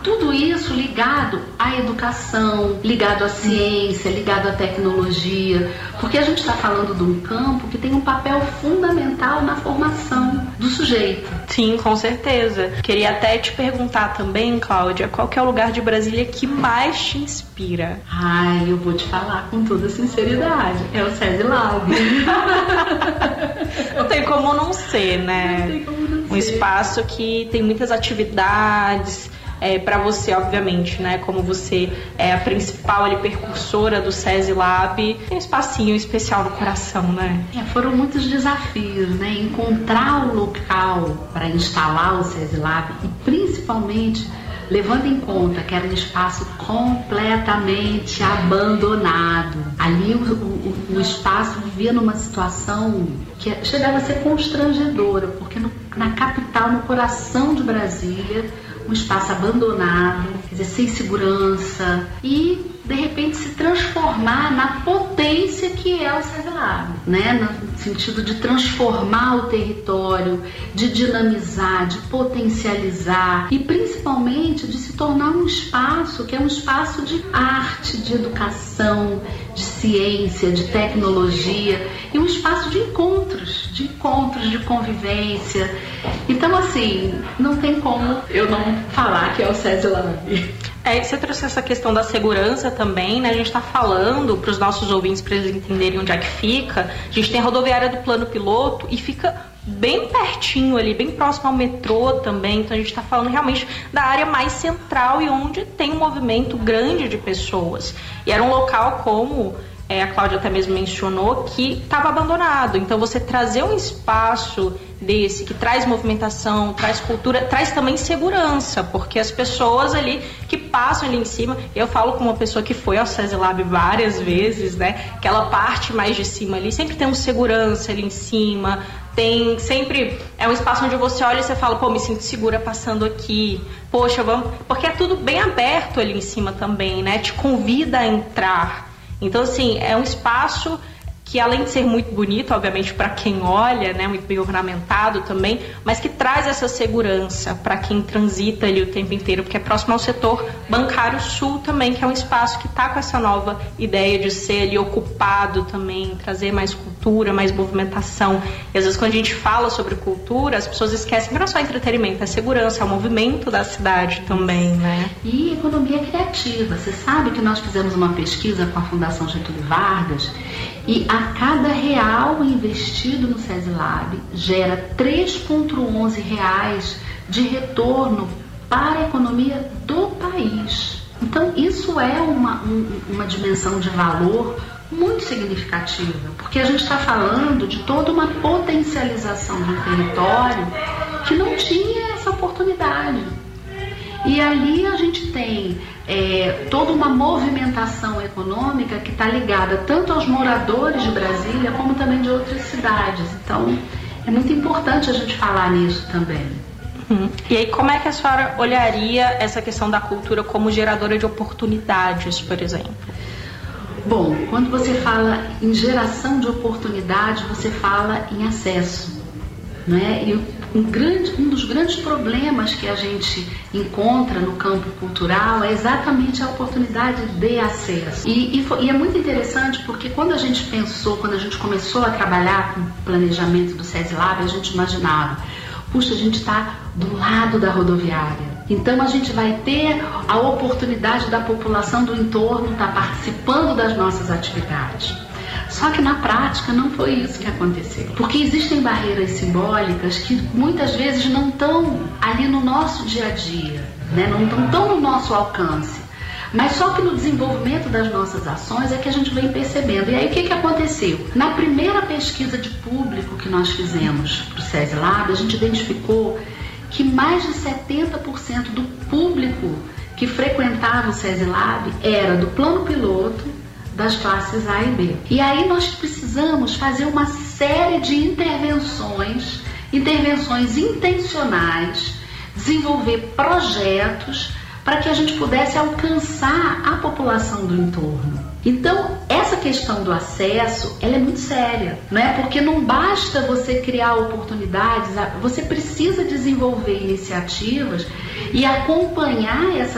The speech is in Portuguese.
tudo isso ligado à educação, ligado à ciência, ligado à tecnologia, porque a gente está falando de um campo que tem um papel fundamental na formação do sujeito. Sim, com certeza. Queria até te perguntar também, Cláudia, qual que é o lugar de Brasília que mais te inspira? Ai, eu vou te falar com toda sinceridade, é o SESI Lab. Não tem como não ser, né? Não tem como não ser. Um espaço que tem muitas atividades, para você, obviamente, né? Como você é a principal ali, percursora do SESI Lab, tem um espacinho especial no coração, né? Foram muitos desafios, né? Encontrar o local para instalar o SESI Lab e principalmente levando em conta que era um espaço completamente abandonado. Ali o espaço vivia numa situação que chegava a ser constrangedora, porque na capital, no coração de Brasília, um espaço abandonado, quer dizer, sem segurança, e de repente se transformar na potência que é o SESI Lab, né? No sentido de transformar o território, de dinamizar, de potencializar e principalmente de se tornar um espaço que é um espaço de arte, de educação, de ciência, de tecnologia e um espaço de encontros, de convivência. Então, assim, não tem como eu não falar que é o SESI Lab. Você trouxe essa questão da segurança também, né? A gente está falando para os nossos ouvintes, para eles entenderem onde é que fica. A gente tem a rodoviária do Plano Piloto e fica bem pertinho ali, bem próximo ao metrô também. Então a gente está falando realmente da área mais central e onde tem um movimento grande de pessoas. E era um local, como a Cláudia até mesmo mencionou, que estava abandonado. Então você trazer um espaço desse que traz movimentação, traz cultura, traz também segurança, porque as pessoas ali que passam ali em cima, eu falo como uma pessoa que foi ao SESI Lab várias vezes, né? Aquela parte mais de cima ali, sempre tem um segurança ali em cima, tem sempre, é um espaço onde você olha e você fala, pô, me sinto segura passando aqui, poxa, vamos, porque é tudo bem aberto ali em cima também, né? Te convida a entrar. Então, assim, é um espaço que, além de ser muito bonito, obviamente, para quem olha, né, muito bem ornamentado também, mas que traz essa segurança para quem transita ali o tempo inteiro, porque é próximo ao setor bancário sul também, que é um espaço que está com essa nova ideia de ser ali ocupado também, trazer mais cultura, mais movimentação. E às vezes quando a gente fala sobre cultura, as pessoas esquecem que não é só entretenimento, é segurança, é o movimento da cidade também, né? E economia criativa. Você sabe que nós fizemos uma pesquisa com a Fundação Getúlio Vargas e a cada real investido no SESI Lab gera R$3,11 de retorno para a economia do país. Então isso é uma dimensão de valor muito significativa, porque a gente está falando de toda uma potencialização de um território que não tinha essa oportunidade. E ali a gente tem toda uma movimentação econômica que está ligada tanto aos moradores de Brasília como também de outras cidades. Então é muito importante a gente falar nisso também. E aí, como é que a senhora olharia essa questão da cultura como geradora de oportunidades, por exemplo? Bom, quando você fala em geração de oportunidade, você fala em acesso, né? E um dos grandes problemas que a gente encontra no campo cultural é exatamente a oportunidade de acesso. E é muito interessante porque quando a gente começou a trabalhar com o planejamento do SESI Lab, a gente imaginava, puxa, a gente está do lado da rodoviária. Então a gente vai ter a oportunidade da população do entorno estar participando das nossas atividades. Só que na prática não foi isso que aconteceu. Porque existem barreiras simbólicas que muitas vezes não estão ali no nosso dia a dia, né? Não estão tão no nosso alcance. Mas só que no desenvolvimento das nossas ações é que a gente vem percebendo. E aí o que aconteceu? Na primeira pesquisa de público que nós fizemos para o SESI Lab, a gente identificou que mais de 70% do público que frequentava o SESI Lab era do plano piloto, das classes A e B. E aí nós precisamos fazer uma série de intervenções intencionais, desenvolver projetos para que a gente pudesse alcançar a população do entorno. Então, essa questão do acesso, ela é muito séria, não é? Porque não basta você criar oportunidades, você precisa desenvolver iniciativas e acompanhar essa